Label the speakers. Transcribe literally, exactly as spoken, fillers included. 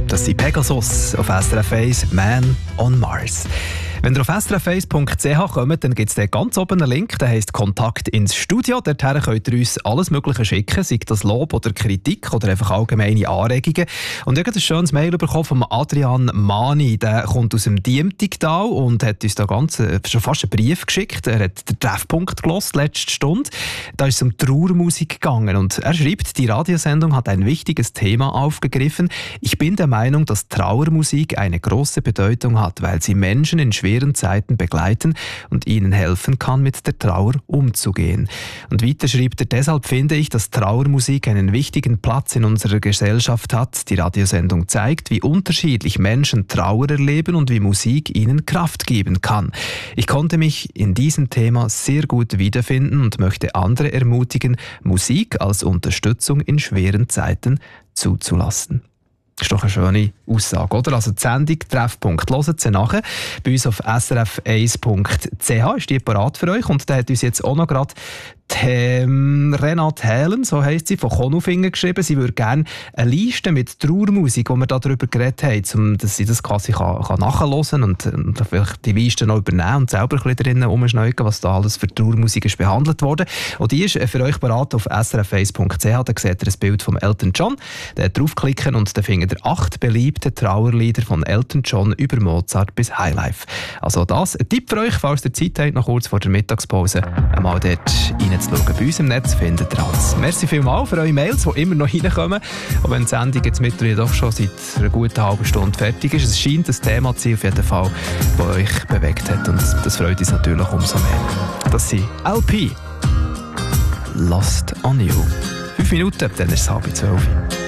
Speaker 1: Das sind Pegasus auf S R F eins, Man on Mars. Wenn ihr auf s r f eins punkt c h kommt, dann gibt es ganz oben einen Link, der heisst «Kontakt ins Studio». Dorthin könnt ihr uns alles Mögliche schicken, sei das Lob oder Kritik oder einfach allgemeine Anregungen. Und ich habe ein schönes Mail bekommen von Adrian Mani. Der kommt aus dem Diemtigtal und hat uns da ganz, schon fast einen Brief geschickt. Er hat den Treffpunkt gehört, letzte Stunde. Da ist es um Trauermusik gegangen. Und er schreibt, die Radiosendung hat ein wichtiges Thema aufgegriffen. Ich bin der Meinung, dass Trauermusik eine große Bedeutung hat, weil sie Menschen in schweren Zeiten begleiten und ihnen helfen kann, mit der Trauer umzugehen. Und weiter schreibt er, deshalb finde ich, dass Trauermusik einen wichtigen Platz in unserer Gesellschaft hat. Die Radiosendung zeigt, wie unterschiedlich Menschen Trauer erleben und wie Musik ihnen Kraft geben kann. Ich konnte mich in diesem Thema sehr gut wiederfinden und möchte andere ermutigen, Musik als Unterstützung in schweren Zeiten zuzulassen. Das ist doch eine schöne Aussage, oder? Also die Sendung «Treffpunkt» hören Sie nachher. Bei uns auf s r f eins punkt c h ist die parat für euch. Und da hat uns jetzt auch noch gerade die, ähm, Renate Hälen, so heisst sie, von Konufingen geschrieben. Sie würde gerne eine Liste mit Trauermusik, wo wir darüber geredet haben, um, dass sie das quasi kann, kann nachhören und, und vielleicht die Liste noch übernehmen und selber ein bisschen drinnen rumschneuken, was da alles für Trauermusik ist behandelt wurde. Und die ist für euch parat auf s r f eins punkt c h. Da seht ihr ein Bild von Elton John. Da draufklicken und da findet ihr acht beliebte Trauerlieder von Elton John über Mozart bis Highlife. Also das ein Tipp für euch, falls ihr Zeit habt, noch kurz vor der Mittagspause einmal dort reinzuschauen. Bei uns im Netz findet ihr alles. Merci vielmals für eure Mails, die immer noch reinkommen. Und wenn die Sendung jetzt mittlerweile doch schon seit einer guten halben Stunde fertig ist, es scheint ein Thema zu sein, auf jeden Fall, das euch bewegt hat. Und das freut uns natürlich umso mehr. Das sind L P. Lost on You. Fünf Minuten, dann ist es halb zwölf.